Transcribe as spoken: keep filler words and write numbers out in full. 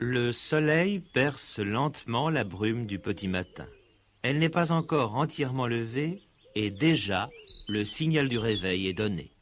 Le soleil perce lentement la brume du petit matin. Elle n'est pas encore entièrement levée et déjà le signal du réveil est donné.